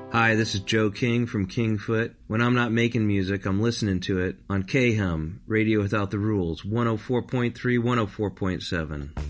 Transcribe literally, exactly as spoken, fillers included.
Hi, this is Joe King from Kingfoot. When I'm not making music, I'm listening to it on K H U M, Radio Without the Rules, one oh four point three, one oh four point seven.